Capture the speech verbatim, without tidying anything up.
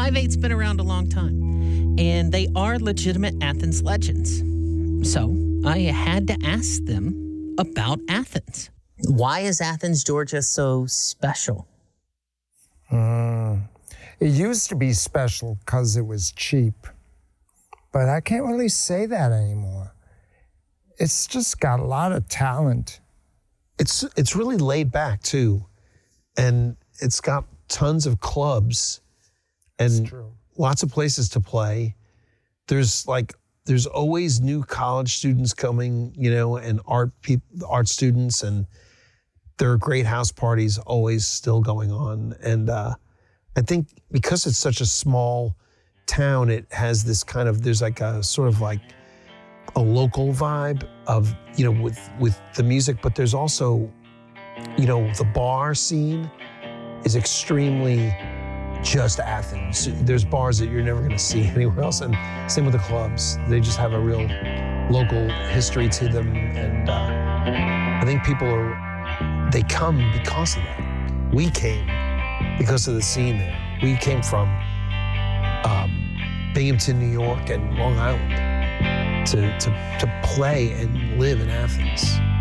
five eight's been around a long time, and they are legitimate Athens legends. So I had to ask them about Athens. Why is Athens, Georgia so special? Mm. It used to be special because it was cheap, but I can't really say that anymore. It's just got a lot of talent. It's it's really laid back too, and it's got tons of clubs and lots of places to play. There's like there's always new college students coming, you know, and art people, art students, and there are great house parties always still going on. And uh, I think because it's such a small town, it has this kind of there's like a sort of like a local vibe of, you know, with with the music, but there's also, you know, the bar scene is extremely just Athens. There's bars that you're never going to see anywhere else, and same with the clubs. They just have a real local history to them, and uh, I think people are, they come because of that. We came because of the scene there. We came from um, Binghamton, New York, and Long Island to, to, to play and live in Athens.